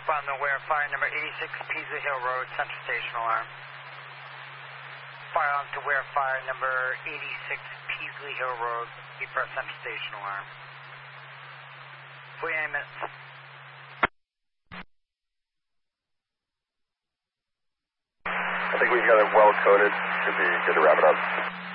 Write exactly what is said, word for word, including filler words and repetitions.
Respond to Ware Fire number eighty-six Peasley Hill Road, Central Station alarm. Fire on to Ware Fire number eighty-six Peasley Hill Road, Press Central Station alarm. forty-nine minutes. I think we've got it well coded. Should be good to wrap it up.